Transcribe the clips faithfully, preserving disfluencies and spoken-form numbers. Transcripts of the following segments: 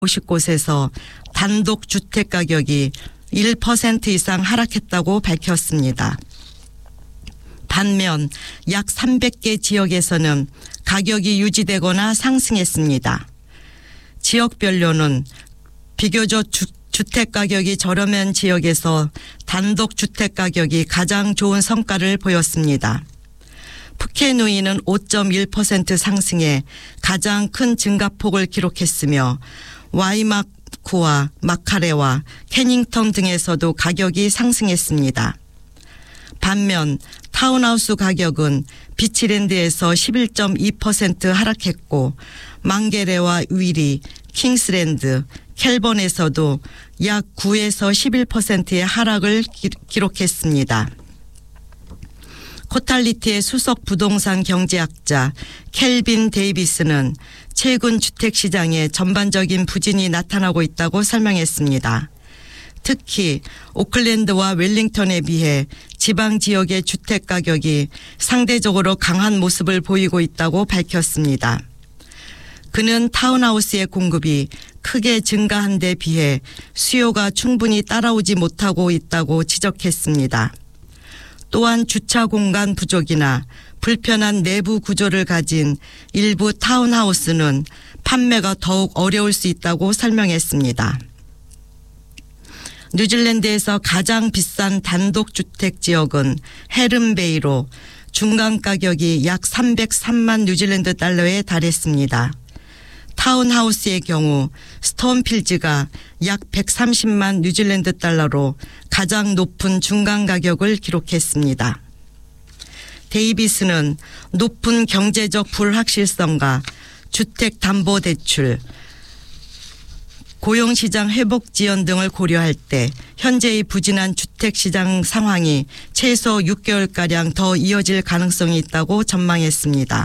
오십 곳에서 단독 주택 가격이 일 퍼센트 이상 하락했다고 밝혔습니다. 반면 약 삼백 개 지역에서는 가격이 유지되거나 상승했습니다. 지역별로는 비교적 주, 주택 가격이 저렴한 지역에서 단독 주택 가격이 가장 좋은 성과를 보였습니다. 푸켓누이는 오 점 일 퍼센트 상승해 가장 큰 증가폭을 기록했으며 와이마쿠와 마카레와 캐닝턴 등에서도 가격이 상승했습니다. 반면 타운하우스 가격은 비치랜드에서 십일 점 이 퍼센트 하락했고 망게레와 위리, 킹스랜드, 켈번에서도 약 구에서 십일 퍼센트의 하락을 기록했습니다. 코탈리티의 수석 부동산 경제학자 켈빈 데이비스는 최근 주택시장에 전반적인 부진이 나타나고 있다고 설명했습니다. 특히 오클랜드와 웰링턴에 비해 지방 지역의 주택 가격이 상대적으로 강한 모습을 보이고 있다고 밝혔습니다. 그는 타운하우스의 공급이 크게 증가한 데 비해 수요가 충분히 따라오지 못하고 있다고 지적했습니다. 또한 주차 공간 부족이나 불편한 내부 구조를 가진 일부 타운하우스는 판매가 더욱 어려울 수 있다고 설명했습니다. 뉴질랜드에서 가장 비싼 단독주택 지역은 헤른베이로 중간 가격이 약 삼백삼만 뉴질랜드 달러에 달했습니다. 타운하우스의 경우 스톤필즈가 약 백삼십만 뉴질랜드 달러로 가장 높은 중간 가격을 기록했습니다. 데이비스는 높은 경제적 불확실성과 주택담보대출, 고용시장 회복 지연 등을 고려할 때 현재의 부진한 주택시장 상황이 최소 육 개월가량 더 이어질 가능성이 있다고 전망했습니다.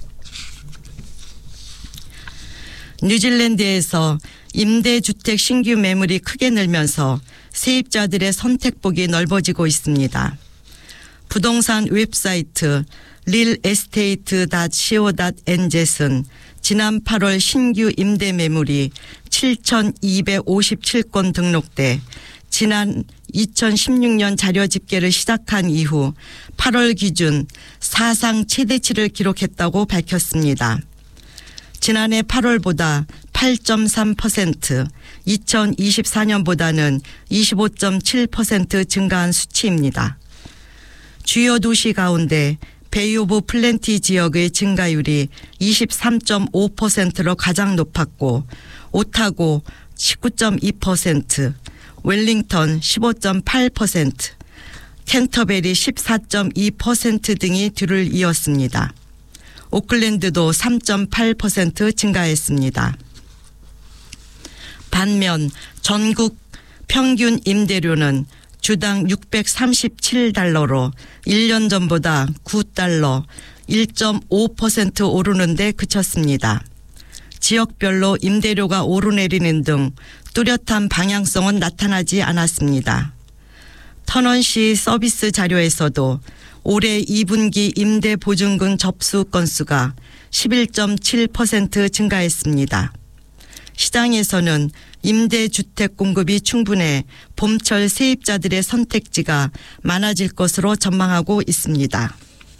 뉴질랜드에서 임대주택 신규 매물이 크게 늘면서 세입자들의 선택폭이 넓어지고 있습니다. 부동산 웹사이트 릴에스테이트 닷 씨오 닷 엔zet은 지난 팔월 신규 임대 매물이 칠천이백오십칠 건 등록돼 지난 이천십육 년 자료 집계를 시작한 이후 팔월 기준 사상 최대치를 기록했다고 밝혔습니다. 지난해 팔월보다 팔 점 삼 퍼센트, 이천이십사 년보다는 이십오 점 칠 퍼센트 증가한 수치입니다. 주요 도시 가운데 베이 오브 플렌티 지역의 증가율이 이십삼 점 오 퍼센트로 가장 높았고 오타고 십구 점 이 퍼센트, 웰링턴 십오 점 팔 퍼센트, 캔터베리 십사 점 이 퍼센트 등이 뒤를 이었습니다. 오클랜드도 삼 점 팔 퍼센트 증가했습니다. 반면 전국 평균 임대료는 주당 육백삼십칠 달러로 일 년 전보다 구 달러, 일 점 오 퍼센트 오르는 데 그쳤습니다. 지역별로 임대료가 오르내리는 등 뚜렷한 방향성은 나타나지 않았습니다. 터넌시 서비스 자료에서도 올해 이 분기 임대보증금 접수 건수가 십일 점 칠 퍼센트 증가했습니다. 시장에서는 임대주택 공급이 충분해 봄철 세입자들의 선택지가 많아질 것으로 전망하고 있습니다.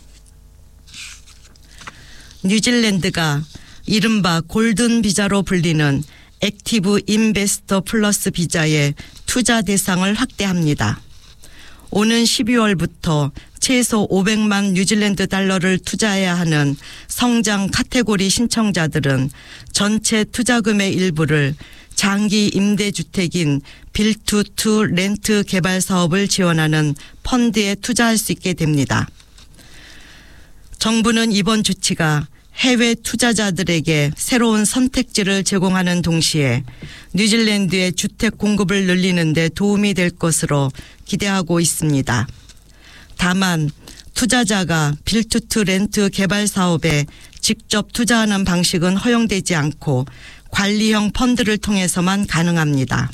뉴질랜드가 이른바 골든 비자로 불리는 액티브 인베스터 플러스 비자의 투자 대상을 확대합니다. 오는 십이월부터 최소 오백만 뉴질랜드 달러를 투자해야 하는 성장 카테고리 신청자들은 전체 투자금의 일부를 장기 임대주택인 빌드 투 렌트 개발 사업을 지원하는 펀드에 투자할 수 있게 됩니다. 정부는 이번 조치가 해외 투자자들에게 새로운 선택지를 제공하는 동시에 뉴질랜드의 주택 공급을 늘리는 데 도움이 될 것으로 기대하고 있습니다. 다만 투자자가 빌드 투 렌트 개발 사업에 직접 투자하는 방식은 허용되지 않고 관리형 펀드를 통해서만 가능합니다.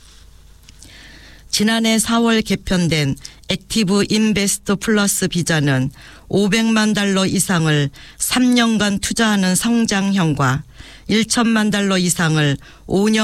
지난해 사월 개편된 액티브 인베스트 플러스 비자는 오백만 달러 이상을 삼 년간 투자하는 성장형과 천만 달러 이상을 오 년